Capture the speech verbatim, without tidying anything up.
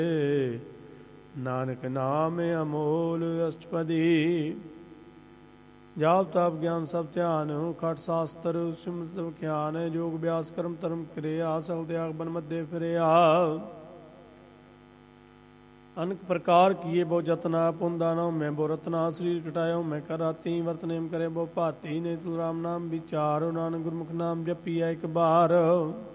ਨਾਨਕ ਨਾਮ ਅਮੋਲ ਅਸ਼ਟਪਦੀ। ਜਾਪ ਤਾਪ ਗਿਆਨ ਸਭ ਧਿਆਨ, ਖਟ ਸ਼ਾਸਤਰ ਸਿਮਰਤ ਵਿਖਿਆਨ, ਜੋਗ ਅਭਿਆਸ ਕਰਮ ਧਰਮ ਕਿਰਿਆ, ਸਭ ਤਿਆਗ ਬਨ ਮੱਧੇ ਫਿਰਿਆ। ਅਨਕ ਪ੍ਰਕਾਰ ਕੀਏ ਬਹੁ ਜਤਨਾ, ਪੁਨ ਦਾਨੋ ਮੈਂ ਬਹੁ ਰਤਨਾ, ਸਰੀਰ ਕਟਾਇਓ ਮੈਂ ਕਰ ਰਾਤੀ, ਵਰਤ ਨੇਮ ਕਰੇ ਬਹੁ ਭਾਤੀ, ਨੇ ਤੁਲ ਰਾਮ ਨਾਮ ਵਿਚਾਰੋ, ਨਾਨਕ ਗੁਰਮੁਖ ਨਾਮ ਜਪੀਐ ਇੱਕ ਬਾਰ।